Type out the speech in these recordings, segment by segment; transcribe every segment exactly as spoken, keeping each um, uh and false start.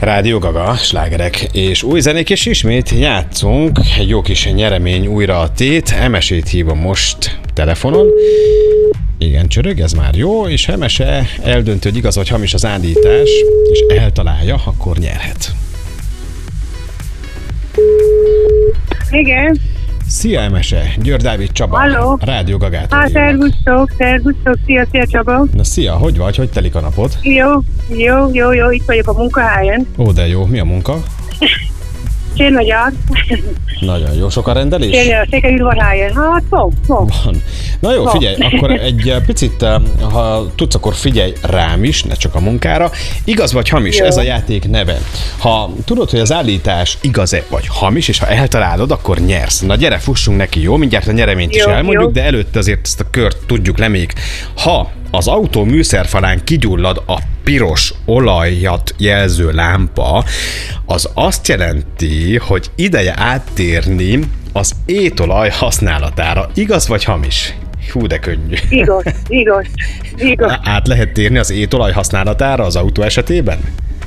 Rádió Gaga, slágerek és új zenék, és ismét játszunk. Egy jó kis nyeremény újra a tét. Emesét hívom most telefonon. Igen, csörög, ez már jó, és Emese eldöntő, hogy igaz vagy hamis az állítás, és eltalálja, akkor nyerhet. Igen. Szia Emese, Győr Dávid Csaba, Halló. Rádió Gagától. Hát, szervusztok, szervusztok, szia, szia Csaba. Na szia, hogy vagy, hogy telik a napod? Jó, jó, jó, jó, itt vagyok a munkahelyen. Ó, de jó, mi a munka? Csérnagyar. Nagyon jó, sok a rendelés? Csérnagyar, Székelyudvarhelyen. Hát, van, van. Van. Na jó, figyelj, akkor egy picit, ha tudsz, akkor figyelj rám is, ne csak a munkára. Igaz vagy hamis, jó. Ez a játék neve. Ha tudod, hogy az állítás igaz-e vagy hamis, és ha eltalálod, akkor nyersz. Na gyere, fussunk neki, jó? Mindjárt a nyereményt jó, is elmondjuk, jó. De előtte azért ezt a kört tudjuk le még. Ha az autó műszerfalán kigyullad a piros olajat jelző lámpa, az azt jelenti, hogy ideje áttérni az étolaj használatára. Igaz vagy hamis? Hú, de könnyű. Igaz, igaz, igaz. Át lehet térni az étolaj használatára az autó esetében?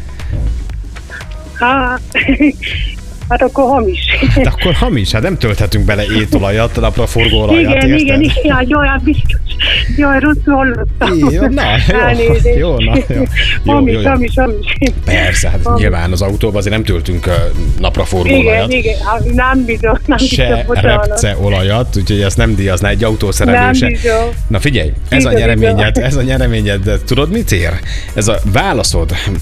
Hát, hát akkor hamis. Hát akkor hamis, hát nem tölthetünk bele étolajat, napraforgó olajat, igen, érted? igen, igen, jaj, hát biztos. Jaj, rosszul hallottam. Jó, na, jó, jó, na, jó. Hamis, jó, jó. hamis, hamis. Persze, hát hamis. Nyilván az autóban azért nem töltünk uh, napraforgó igen, olajat. Igen, igen, nem bizony, nem Se bizony, repce olajat, úgyhogy ezt nem díjazná egy autószerelőse. Nem bizony. Na figyelj, ez Bizony, a nyereményed, ez a nyereményed, tudod mit ér? Ez a válaszod